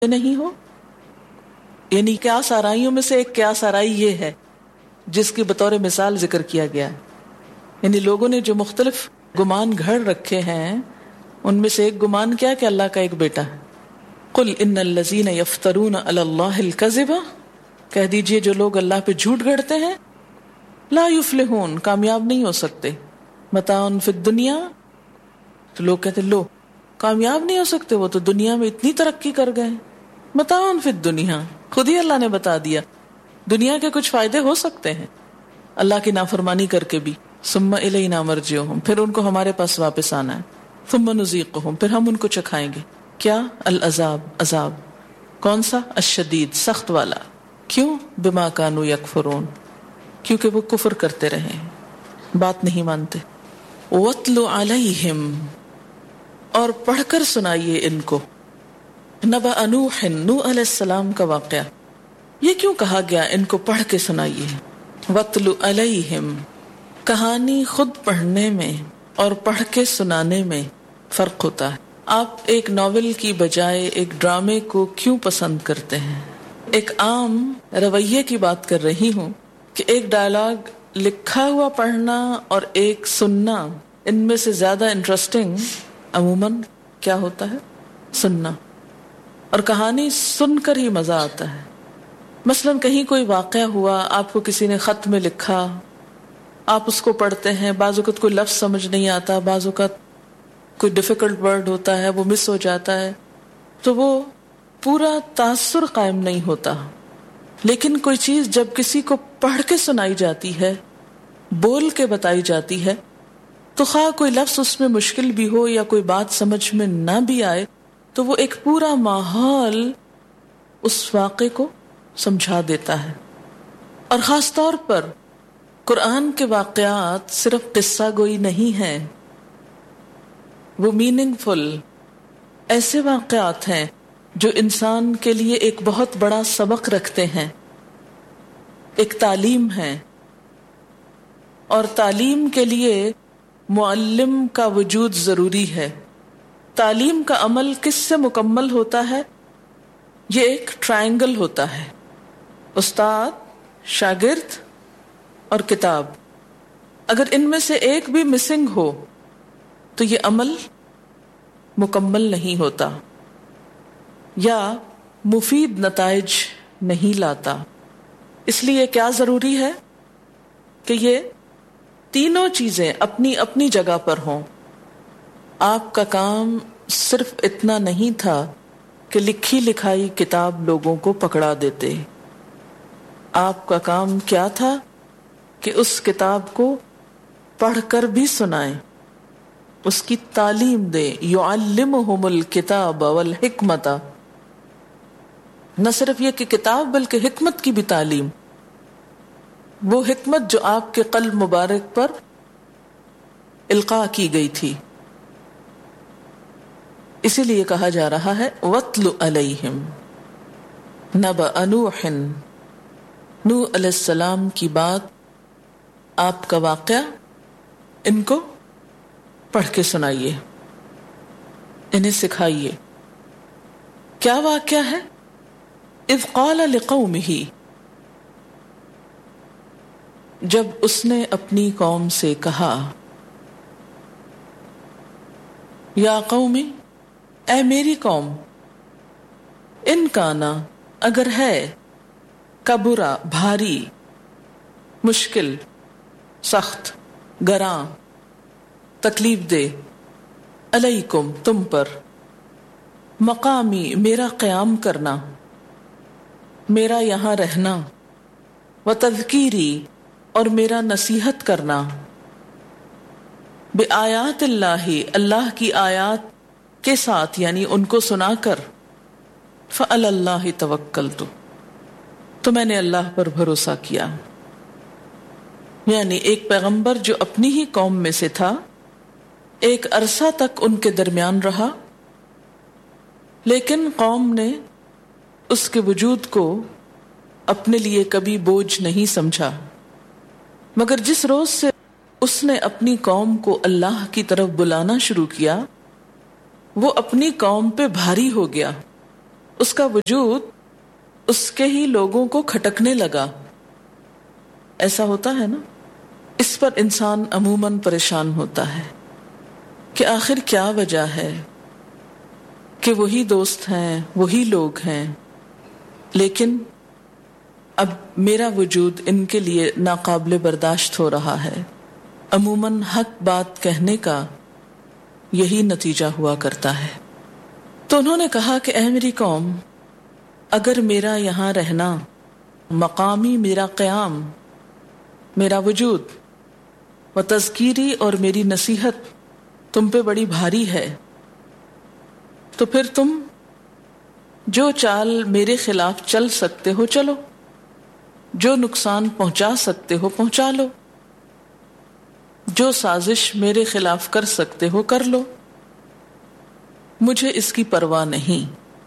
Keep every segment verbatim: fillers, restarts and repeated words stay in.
نہیں ہو. یعنی کیا سارائیوں میں سے ایک کیا سارائی یہ ہے جس کی بطور مثال ذکر کیا گیا ہے. یعنی لوگوں نے جو مختلف گمان گھڑ رکھے ہیں ان میں سے ایک گمان کیا کہ اللہ کا ایک بیٹا ہے. قل ان الذین یفترون علی اللہ الکذب، کہہ دیجئے جو لوگ اللہ پہ جھوٹ گھڑتے ہیں، لا یفلحون، کامیاب نہیں ہو سکتے. متاع فی الدنیا، تو لوگ کہتے لو کامیاب نہیں ہو سکتے، وہ تو دنیا میں اتنی ترقی کر گئے. متاع فی الدنیا، خود ہی اللہ نے بتا دیا دنیا کے کچھ فائدے ہو سکتے ہیں اللہ کی نافرمانی کر کے بھی. ثم الینا مرجعہم، پھر ان کو ہمارے پاس واپس آنا ہے. ثم نذیقہم، پھر ہم ان کو چکھائیں گے کیا؟ العذاب، عذاب. کون سا؟ الشدید، سخت والا. کیوں؟ بما کانوا یکفرون، کیونکہ وہ کفر کرتے رہے، بات نہیں مانتے. وَاتْلُ عَلَيْهِمْ، اور پڑھ کر سنائیے ان کو، نبأ نوح، نوح علیہ السلام کا واقعہ. یہ کیوں کہا گیا ان کو پڑھ کے سنائیے؟ وَاتْلُ عَلَيْهِمْ، کہانی خود پڑھنے میں اور پڑھ کے سنانے میں فرق ہوتا ہے. آپ ایک ناول کی بجائے ایک ڈرامے کو کیوں پسند کرتے ہیں؟ ایک عام رویے کی بات کر رہی ہوں کہ ایک ڈائلاگ لکھا ہوا پڑھنا اور ایک سننا، ان میں سے زیادہ انٹرسٹنگ عموماً کیا ہوتا ہے؟ سننا. اور کہانی سن کر ہی مزہ آتا ہے. مثلاً کہیں کوئی واقعہ ہوا، آپ کو کسی نے خط میں لکھا، آپ اس کو پڑھتے ہیں، بعض اوقات کوئی لفظ سمجھ نہیں آتا، بعض اوقات کوئی ڈیفیکلٹ ورڈ ہوتا ہے وہ مس ہو جاتا ہے، تو وہ پورا تاثر قائم نہیں ہوتا. لیکن کوئی چیز جب کسی کو پڑھ کے سنائی جاتی ہے، بول کے بتائی جاتی ہے، تو خواہ کوئی لفظ اس میں مشکل بھی ہو یا کوئی بات سمجھ میں نہ بھی آئے، تو وہ ایک پورا ماحول اس واقعے کو سمجھا دیتا ہے. اور خاص طور پر قرآن کے واقعات صرف قصہ گوئی نہیں ہیں، وہ میننگ فل ایسے واقعات ہیں جو انسان کے لیے ایک بہت بڑا سبق رکھتے ہیں، ایک تعلیم ہے. اور تعلیم کے لیے معلم کا وجود ضروری ہے. تعلیم کا عمل کس سے مکمل ہوتا ہے؟ یہ ایک ٹرائنگل ہوتا ہے، استاد، شاگرد اور کتاب. اگر ان میں سے ایک بھی مسنگ ہو تو یہ عمل مکمل نہیں ہوتا یا مفید نتائج نہیں لاتا. اس لیے کیا ضروری ہے کہ یہ تینوں چیزیں اپنی اپنی جگہ پر ہوں. آپ کا کام صرف اتنا نہیں تھا کہ لکھی لکھائی کتاب لوگوں کو پکڑا دیتے. آپ کا کام کیا تھا کہ اس کتاب کو پڑھ کر بھی سنائیں، اس کی تعلیم دے. یعلمہم الکتاب والحکمت، نہ صرف یہ کہ کتاب بلکہ حکمت کی بھی تعلیم، وہ حکمت جو آپ کے قلب مبارک پر القاء کی گئی تھی. اسی لیے کہا جا رہا ہے وَاتْلُ عَلَيْهِمْ نَبَأَ نُوحٍ، نوح علیہ السلام کی بات، آپ کا واقعہ ان کو پڑھ کے سنائیے، انہیں سکھائیے. کیا واقعہ ہے؟ اذ قال لقومہ، جب اس نے اپنی قوم سے کہا، یا قوم، اے میری قوم، ان کانا، اگر ہے، کبرا، بھاری، مشکل، سخت، گراں، تکلیف دہ، علیکم، تم پر، مقامی، میرا قیام کرنا، میرا یہاں رہنا، وتذکیری، اور میرا نصیحت کرنا، بآیات اللہ، اللہ کی آیات کے ساتھ، یعنی ان کو سنا کر، فعلی اللہ توکلت، تو میں نے اللہ پر بھروسہ کیا. یعنی ایک پیغمبر جو اپنی ہی قوم میں سے تھا، ایک عرصہ تک ان کے درمیان رہا، لیکن قوم نے اس کے وجود کو اپنے لیے کبھی بوجھ نہیں سمجھا. مگر جس روز سے اس نے اپنی قوم کو اللہ کی طرف بلانا شروع کیا، وہ اپنی قوم پہ بھاری ہو گیا، اس کا وجود اس کے ہی لوگوں کو کھٹکنے لگا. ایسا ہوتا ہے نا. اس پر انسان عموماً پریشان ہوتا ہے کہ آخر کیا وجہ ہے کہ وہی دوست ہیں، وہی لوگ ہیں، لیکن اب میرا وجود ان کے لیے ناقابل برداشت ہو رہا ہے. عموماً حق بات کہنے کا یہی نتیجہ ہوا کرتا ہے. تو انہوں نے کہا کہ اے میری قوم، اگر میرا یہاں رہنا، مقامی میرا قیام، میرا وجود و تذکیری اور میری نصیحت تم پہ بڑی بھاری ہے، تو پھر تم جو چال میرے خلاف چل سکتے ہو چلو، جو نقصان پہنچا سکتے ہو پہنچا لو، جو سازش میرے خلاف کر سکتے ہو کر لو، مجھے اس کی پرواہ نہیں.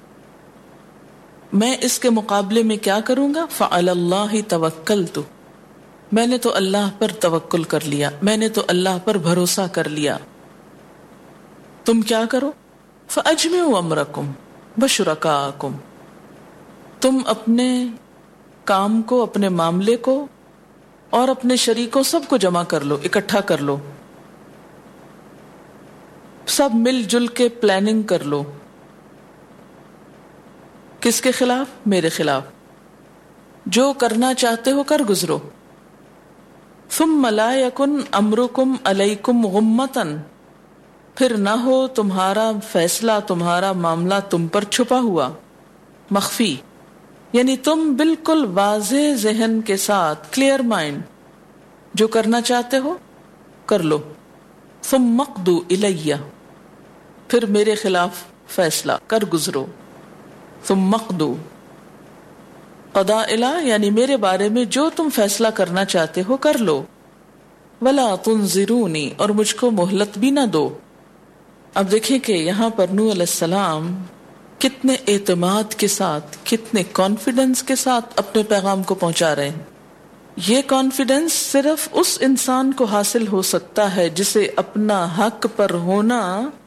میں اس کے مقابلے میں کیا کروں گا؟ فعلی اللہ توکلت، میں نے تو اللہ پر توکل کر لیا، میں نے تو اللہ پر بھروسہ کر لیا. تم کیا کرو؟ فاجمعوا امرکم وشرکاءکم، تم اپنے کام کو، اپنے معاملے کو اور اپنے شریکوں سب کو جمع کر لو، اکٹھا کر لو، سب مل جل کے پلاننگ کر لو. کس کے خلاف؟ میرے خلاف. جو کرنا چاہتے ہو کر گزرو. ثم لا یکن امرکم علیکم غمتن، پھر نہ ہو تمہارا فیصلہ، تمہارا معاملہ تم پر چھپا ہوا، مخفی. یعنی تم بالکل واضح ذہن کے ساتھ، کلیئر مائنڈ، جو کرنا چاہتے ہو کر لو. ثم اقضوا الی، پھر میرے خلاف فیصلہ کر گزرو. ثم اقضوا، قضاء الی یعنی میرے بارے میں جو تم فیصلہ کرنا چاہتے ہو کر لو. ولا تنظرونی، اور مجھ کو مہلت بھی نہ دو. اب دیکھیں کہ یہاں پر نوح علیہ السلام کتنے اعتماد کے ساتھ، کتنے کانفیڈنس کے ساتھ اپنے پیغام کو پہنچا رہے ہیں. یہ کانفیڈنس صرف اس انسان کو حاصل ہو سکتا ہے جسے اپنا حق پر ہونا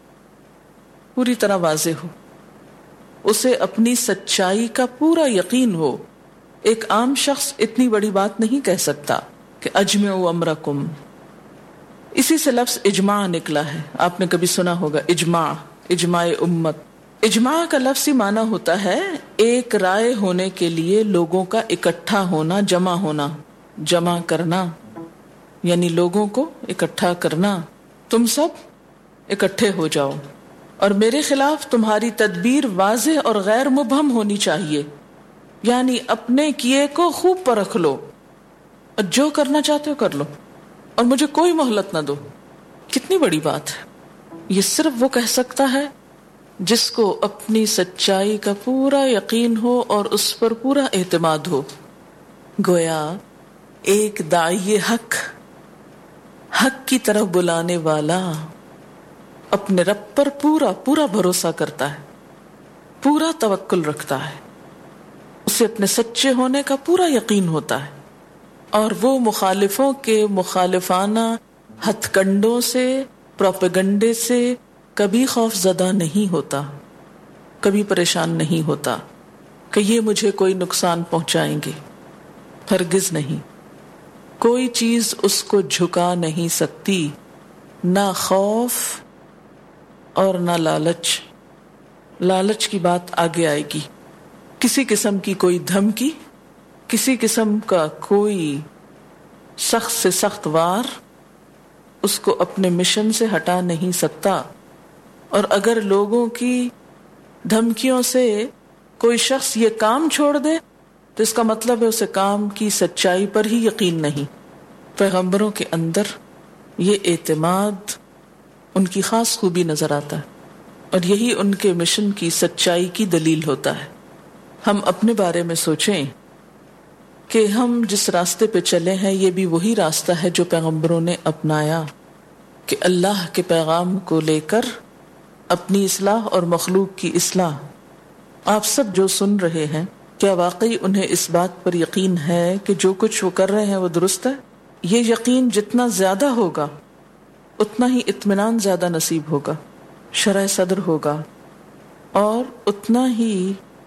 پوری طرح واضح ہو، اسے اپنی سچائی کا پورا یقین ہو. ایک عام شخص اتنی بڑی بات نہیں کہہ سکتا کہ اجمعوا امرکم. اسی سے لفظ اجماع نکلا ہے. آپ نے کبھی سنا ہوگا اجماع، اجماع امت. اجماع کا لفظی معنی ہوتا ہے ایک رائے ہونے کے لیے لوگوں کا اکٹھا ہونا، جمع ہونا، جمع کرنا، یعنی لوگوں کو اکٹھا کرنا. تم سب اکٹھے ہو جاؤ اور میرے خلاف تمہاری تدبیر واضح اور غیر مبہم ہونی چاہیے. یعنی اپنے کیے کو خوب پرکھ لو اور جو کرنا چاہتے ہو کر لو اور مجھے کوئی مہلت نہ دو. کتنی بڑی بات ہے. یہ صرف وہ کہہ سکتا ہے جس کو اپنی سچائی کا پورا یقین ہو اور اس پر پورا اعتماد ہو. گویا ایک داعی حق، حق کی طرف بلانے والا اپنے رب پر پورا پورا بھروسہ کرتا ہے، پورا توکل رکھتا ہے، اسے اپنے سچے ہونے کا پورا یقین ہوتا ہے، اور وہ مخالفوں کے مخالفانہ ہتھ کنڈوں سے، پروپیگنڈے سے کبھی خوف زدہ نہیں ہوتا، کبھی پریشان نہیں ہوتا کہ یہ مجھے کوئی نقصان پہنچائیں گے. ہرگز نہیں. کوئی چیز اس کو جھکا نہیں سکتی، نہ خوف اور نہ لالچ. لالچ کی بات آگے آئے گی. کسی قسم کی کوئی دھمکی، کسی قسم کا کوئی سخت سے سخت وار اس کو اپنے مشن سے ہٹا نہیں سکتا. اور اگر لوگوں کی دھمکیوں سے کوئی شخص یہ کام چھوڑ دے تو اس کا مطلب ہے اسے کام کی سچائی پر ہی یقین نہیں. پیغمبروں کے اندر یہ اعتماد ان کی خاص خوبی نظر آتا ہے اور یہی ان کے مشن کی سچائی کی دلیل ہوتا ہے. ہم اپنے بارے میں سوچیں کہ ہم جس راستے پہ چلے ہیں یہ بھی وہی راستہ ہے جو پیغمبروں نے اپنایا، کہ اللہ کے پیغام کو لے کر اپنی اصلاح اور مخلوق کی اصلاح. آپ سب جو سن رہے ہیں، کیا واقعی انہیں اس بات پر یقین ہے کہ جو کچھ وہ کر رہے ہیں وہ درست ہے؟ یہ یقین جتنا زیادہ ہوگا اتنا ہی اطمینان زیادہ نصیب ہوگا، شرح صدر ہوگا، اور اتنا ہی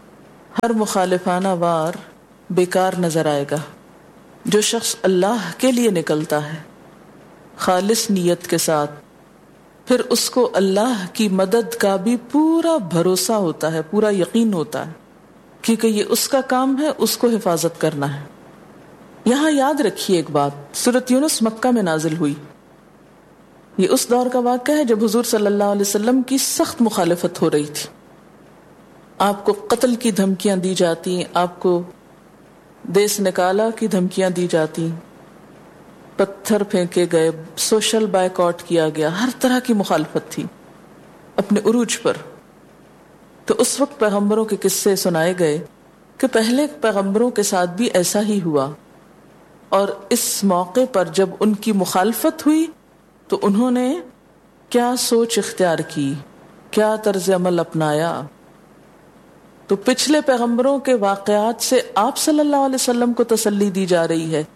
ہر مخالفانہ وار بیکار نظر آئے گا. جو شخص اللہ کے لیے نکلتا ہے خالص نیت کے ساتھ، پھر اس کو اللہ کی مدد کا بھی پورا بھروسہ ہوتا ہے، پورا یقین ہوتا ہے، کیونکہ یہ اس کا کام ہے، اس کو حفاظت کرنا ہے. یہاں یاد رکھیے ایک بات، سورۃ یونس مکہ میں نازل ہوئی. یہ اس دور کا واقعہ ہے جب حضور صلی اللہ علیہ وسلم کی سخت مخالفت ہو رہی تھی. آپ کو قتل کی دھمکیاں دی جاتی، آپ کو دیس نکالا کی دھمکیاں دی جاتی، پتھر پھینکے گئے، سوشل بائیکاٹ کیا گیا، ہر طرح کی مخالفت تھی اپنے عروج پر. تو اس وقت پیغمبروں کے قصے سنائے گئے کہ پہلے پیغمبروں کے ساتھ بھی ایسا ہی ہوا، اور اس موقع پر جب ان کی مخالفت ہوئی تو انہوں نے کیا سوچ اختیار کی، کیا طرز عمل اپنایا. تو پچھلے پیغمبروں کے واقعات سے آپ صلی اللہ علیہ وسلم کو تسلی دی جا رہی ہے،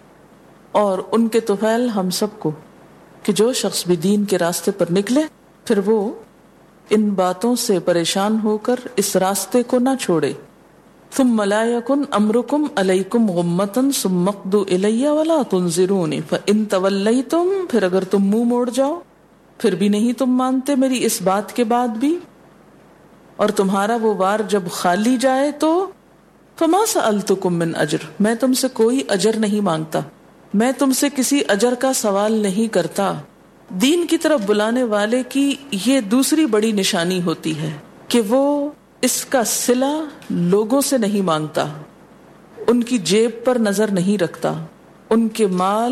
اور ان کے طفیل ہم سب کو، کہ جو شخص بھی دین کے راستے پر نکلے پھر وہ ان باتوں سے پریشان ہو کر اس راستے کو نہ چھوڑے. ثم لا يكن امركم عليكم غمة ثم اقضوا الي ولا تنظرون فان توليتم، پھر اگر تم منہ موڑ جاؤ، پھر بھی نہیں تم مانتے میری اس بات کے بعد بھی، اور تمہارا وہ وار جب خالی جائے تو فما سألتكم من اجر، میں تم سے کوئی اجر نہیں مانگتا، میں تم سے کسی اجر کا سوال نہیں کرتا. دین کی طرف بلانے والے کی یہ دوسری بڑی نشانی ہوتی ہے کہ وہ اس کا صلہ لوگوں سے نہیں مانگتا، ان کی جیب پر نظر نہیں رکھتا، ان کے مال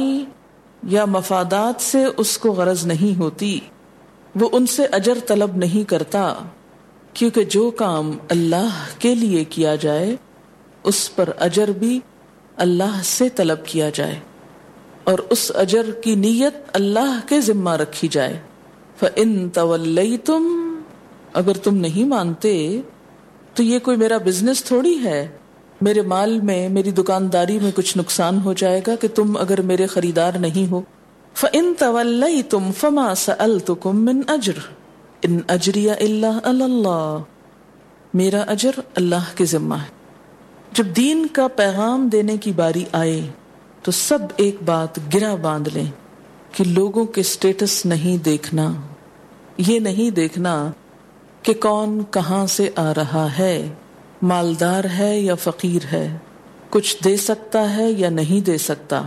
یا مفادات سے اس کو غرض نہیں ہوتی، وہ ان سے اجر طلب نہیں کرتا، کیونکہ جو کام اللہ کے لیے کیا جائے اس پر اجر بھی اللہ سے طلب کیا جائے، اور اس اجر کی نیت اللہ کے ذمہ رکھی جائے. فَإِن تَوَلَّيْتُمْ، اگر تم نہیں مانتے تو یہ کوئی میرا بزنس تھوڑی ہے، میرے مال میں، میری دکانداری میں کچھ نقصان ہو جائے گا کہ تم اگر میرے خریدار نہیں ہو. فَإِن تَوَلَّيْتُمْ فَمَا سَأَلْتُكُمْ مِنْ أَجْرٍ إِنْ أَجْرِيَ إِلَّا عَلَى اللَّهِ، میرا اجر اللہ کے ذمہ ہے. جب دین کا پیغام دینے کی باری آئے تو سب ایک بات گرہ باندھ لیں کہ لوگوں کے سٹیٹس نہیں دیکھنا، یہ نہیں دیکھنا کہ کون کہاں سے آ رہا ہے، مالدار ہے یا فقیر ہے، کچھ دے سکتا ہے یا نہیں دے سکتا.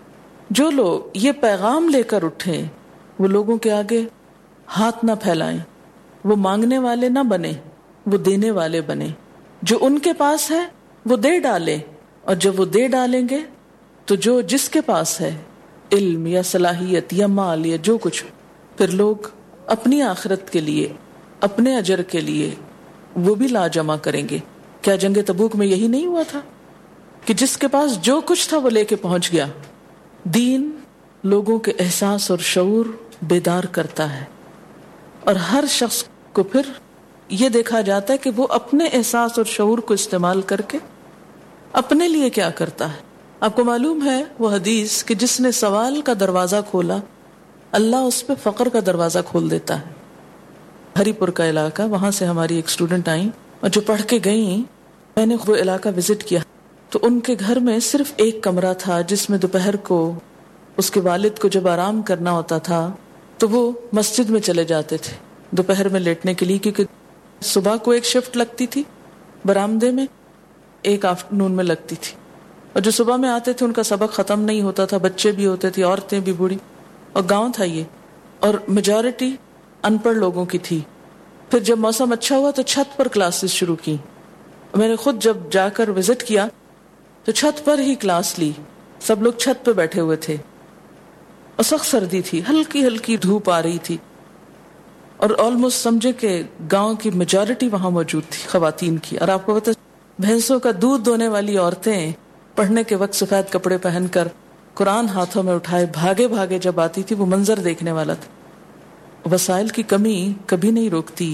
جو لوگ یہ پیغام لے کر اٹھیں وہ لوگوں کے آگے ہاتھ نہ پھیلائیں، وہ مانگنے والے نہ بنے، وہ دینے والے بنے. جو ان کے پاس ہے وہ دے ڈالیں، اور جب وہ دے ڈالیں گے تو جو جس کے پاس ہے، علم یا صلاحیت یا مال یا جو کچھ، پھر لوگ اپنی آخرت کے لیے، اپنے اجر کے لیے وہ بھی لا جمع کریں گے. کیا جنگ تبوک میں یہی نہیں ہوا تھا کہ جس کے پاس جو کچھ تھا وہ لے کے پہنچ گیا؟ دین لوگوں کے احساس اور شعور بیدار کرتا ہے، اور ہر شخص کو پھر یہ دیکھا جاتا ہے کہ وہ اپنے احساس اور شعور کو استعمال کر کے اپنے لیے کیا کرتا ہے. آپ کو معلوم ہے وہ حدیث کہ جس نے سوال کا دروازہ کھولا اللہ اس پہ فقر کا دروازہ کھول دیتا ہے. ہری پور کا علاقہ، وہاں سے ہماری ایک اسٹوڈنٹ آئیں اور جو پڑھ کے گئیں، میں نے وہ علاقہ وزٹ کیا تو ان کے گھر میں صرف ایک کمرہ تھا جس میں دوپہر کو اس کے والد کو جب آرام کرنا ہوتا تھا تو وہ مسجد میں چلے جاتے تھے دوپہر میں لیٹنے کے لیے، کیونکہ صبح کو ایک شفٹ لگتی تھی برآمدے میں، ایک آفٹرنون میں لگتی تھی، اور جو صبح میں آتے تھے ان کا سبق ختم نہیں ہوتا تھا، بچے بھی ہوتے تھے، عورتیں بھی، بوڑھی، اور گاؤں تھا یہ، اور میجورٹی ان پڑھ لوگوں کی تھی. پھر جب موسم اچھا ہوا تو چھت پر کلاسز شروع کی. میں نے خود جب جا کر وزٹ کیا تو چھت پر ہی کلاس لی، سب لوگ چھت پہ بیٹھے ہوئے تھے، اور سخت سردی تھی، ہلکی ہلکی دھوپ آ رہی تھی، اور آلموسٹ سمجھے کہ گاؤں کی میجورٹی وہاں موجود تھی خواتین کی. اور آپ کو پتہ بھینسوں کا دودھ دونے والی عورتیں پڑھنے کے وقت سفید کپڑے پہن کر قرآن ہاتھوں میں اٹھائے بھاگے بھاگے جب آتی تھی، وہ منظر دیکھنے والا تھا. وسائل کی کمی کبھی نہیں روکتی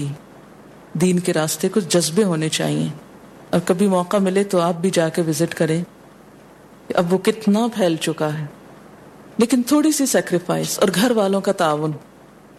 دین کے راستے، کچھ جذبے ہونے چاہیے، اور کبھی موقع ملے تو آپ بھی جا کے وزٹ کریں. اب وہ کتنا پھیل چکا ہے، لیکن تھوڑی سی سیکریفائس اور گھر والوں کا تعاون.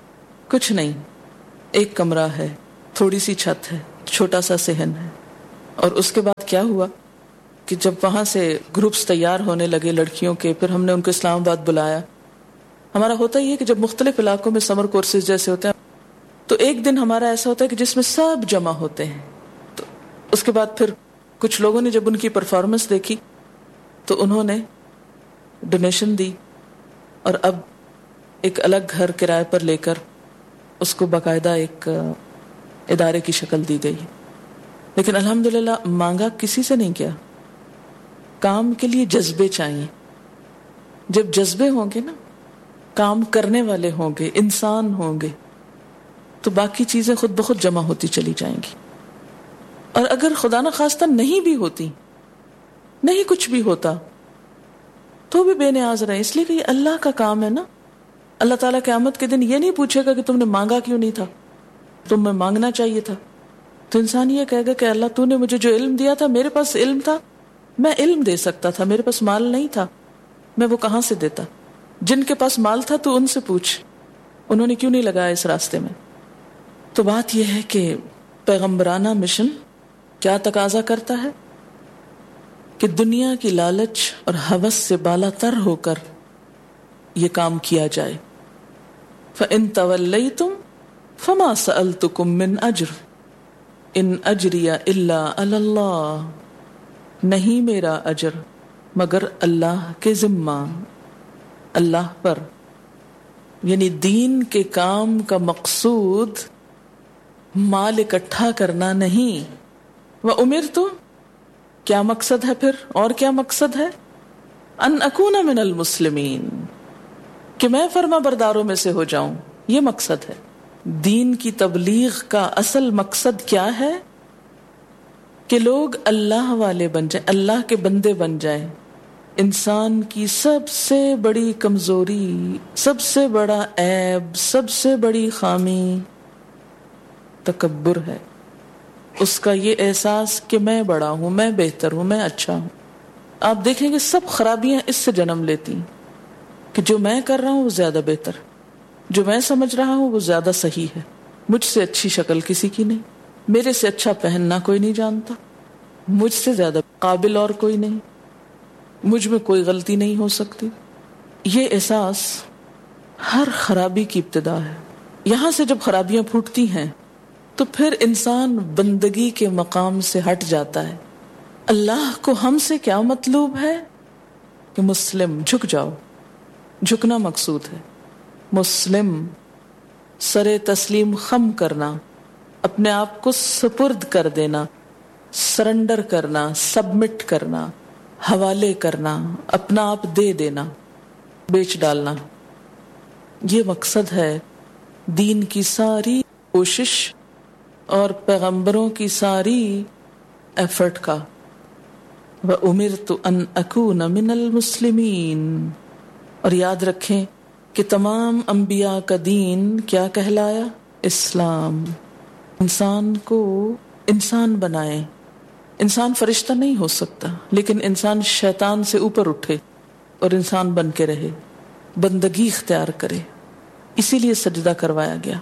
کچھ نہیں، ایک کمرہ ہے، تھوڑی سی چھت ہے، چھوٹا سا صحن ہے، اور اس کے بعد کیا ہوا کہ جب وہاں سے گروپس تیار ہونے لگے لڑکیوں کے، پھر ہم نے ان کو اسلام آباد بلایا. ہمارا ہوتا ہی ہے کہ جب مختلف علاقوں میں سمر کورسز جیسے ہوتے ہیں تو ایک دن ہمارا ایسا ہوتا ہے کہ جس میں سب جمع ہوتے ہیں. تو اس کے بعد پھر کچھ لوگوں نے جب ان کی پرفارمنس دیکھی تو انہوں نے ڈونیشن دی اور اب ایک الگ گھر کرائے پر لے کر اس کو باقاعدہ ایک ادارے کی شکل دی گئی. لیکن الحمدللہ مانگا کسی سے نہیں کیا. کام کے لیے جذبے چاہیے. جب جذبے ہوں گے نا، کام کرنے والے ہوں گے، انسان ہوں گے، تو باقی چیزیں خود بخود جمع ہوتی چلی جائیں گی. اور اگر خدا نہ خواستہ نہیں بھی ہوتی، نہیں کچھ بھی ہوتا، تو بھی بے نیاز رہے، اس لیے کہ یہ اللہ کا کام ہے نا. اللہ تعالیٰ قیامت کے دن یہ نہیں پوچھے گا کہ تم نے مانگا کیوں نہیں تھا، تم میں مانگنا چاہیے تھا. تو انسان یہ کہے گا کہ اللہ تو نے مجھے جو علم دیا تھا، میرے پاس علم تھا، میں علم دے سکتا تھا، میرے پاس مال نہیں تھا، میں وہ کہاں سے دیتا. جن کے پاس مال تھا تو ان سے پوچھ، انہوں نے کیوں نہیں لگایا اس راستے میں. تو بات یہ ہے کہ پیغمبرانہ مشن کیا تقاضا کرتا ہے کہ دنیا کی لالچ اور ہوس سے بالا تر ہو کر یہ کام کیا جائے. فَإِن تَوَلَّيْتُمْ فَمَا سَأَلْتُكُمْ مِنْ أَجْرٍ إِنْ أَجْرِيَ إِلَّا عَلَى اللَّهِ، نہیں میرا اجر مگر اللہ کے ذمہ، اللہ پر. یعنی دین کے کام کا مقصود مال اکٹھا کرنا نہیں. وَأُمِرْتُ، کیا مقصد ہے پھر، اور کیا مقصد ہے؟ ان اکون من المسلمین، کہ میں فرما برداروں میں سے ہو جاؤں. یہ مقصد ہے. دین کی تبلیغ کا اصل مقصد کیا ہے؟ کہ لوگ اللہ والے بن جائیں، اللہ کے بندے بن جائیں. انسان کی سب سے بڑی کمزوری، سب سے بڑا عیب، سب سے بڑی خامی تکبر ہے. اس کا یہ احساس کہ میں بڑا ہوں، میں بہتر ہوں، میں اچھا ہوں. آپ دیکھیں گے سب خرابیاں اس سے جنم لیتی ہیں کہ جو میں کر رہا ہوں وہ زیادہ بہتر، جو میں سمجھ رہا ہوں وہ زیادہ صحیح ہے، مجھ سے اچھی شکل کسی کی نہیں، میرے سے اچھا پہننا کوئی نہیں جانتا، مجھ سے زیادہ قابل اور کوئی نہیں، مجھ میں کوئی غلطی نہیں ہو سکتی. یہ احساس ہر خرابی کی ابتدا ہے. یہاں سے جب خرابیاں پھوٹتی ہیں تو پھر انسان بندگی کے مقام سے ہٹ جاتا ہے. اللہ کو ہم سے کیا مطلوب ہے کہ مسلم جھک جاؤ. جھکنا مقصود ہے. مسلم سر تسلیم خم کرنا، اپنے آپ کو سپرد کر دینا، سرنڈر کرنا، سبمٹ کرنا، حوالے کرنا، اپنا آپ دے دینا، بیچ ڈالنا. یہ مقصد ہے دین کی ساری کوشش اور پیغمبروں کی ساری ایفرٹ کا. وَأُمِرْتُ أَنْ أَكُونَ مِنَ الْمُسْلِمِينَ. اور یاد رکھیں کہ تمام انبیاء کا دین کیا کہلایا؟ اسلام. انسان کو انسان بنائے. انسان فرشتہ نہیں ہو سکتا، لیکن انسان شیطان سے اوپر اٹھے اور انسان بن کے رہے، بندگی اختیار کرے. اسی لیے سجدہ کروایا گیا.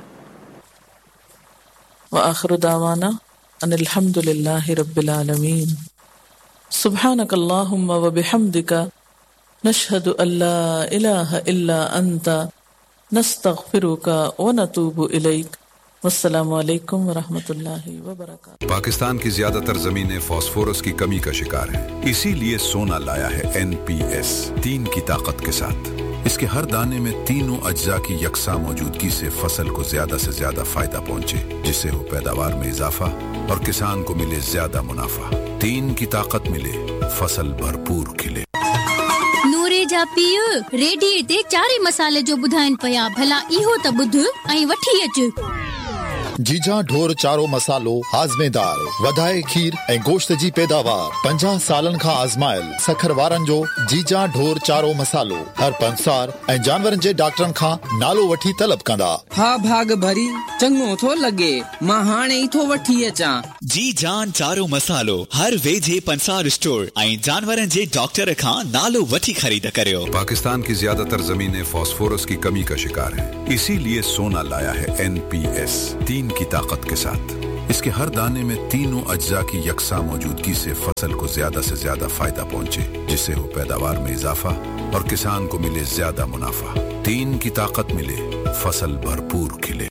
وآخر دعوانا ان الحمد للہ رب العالمین. سبحانک اللہم وبحمدک نشہد ان لا الہ الا انت نستغفرک ونتوب الیک. والسلام علیکم ورحمۃ اللہ وبرکاتہ. پاکستان کی زیادہ تر زمینیں فاسفورس کی کمی کا شکار ہیں، اسی لیے سونا لایا ہے این پی ایس تین کی طاقت کے ساتھ. اس کے ہر دانے میں تینوں اجزاء کی یکساں موجودگی سے فصل کو زیادہ سے زیادہ فائدہ پہنچے، جس سے ہو پیداوار میں اضافہ اور کسان کو ملے زیادہ منافع. تین کی طاقت ملے، فصل بھرپور کھلے. نورے جا پیو ریڈیو تے چارے مسالے جو بدھائن پیا بھلا ایہو ت بدھ ऐं वठी अच. जीजा ढोर चारो मसालो हाज़मेदार वधाए खीर ऐं गोश्त जी पैदावार. पंजाह सालन खां आज़मायल सखर वारनि जो जीजा ढोर चारो मसालो हर पंसार ऐं जानवरनि जे डॉक्टरनि खां नालो वठी तलब कंदा. हा भाग भरी चङो थो लॻे, मां हाणे ई थो वठी अचां. जी जान चारो मसालो हर वेझे पंसार स्टोर ऐं जानवरनि जे डॉक्टर खां नालो वठी खरीद करियो. पाकिस्तान की ज्यादा तर जमीनें फास्फोरस की कमी का शिकार हैं, इसीलिए सोना लाया है एन पी एस तीन की ताकत के साथ. اس کے ہر دانے میں تینوں اجزاء کی یکساں موجودگی سے فصل کو زیادہ سے زیادہ فائدہ پہنچے، جس سے ہو پیداوار میں اضافہ اور کسان کو ملے زیادہ منافع۔ تین کی طاقت ملے، فصل بھرپور کھلے۔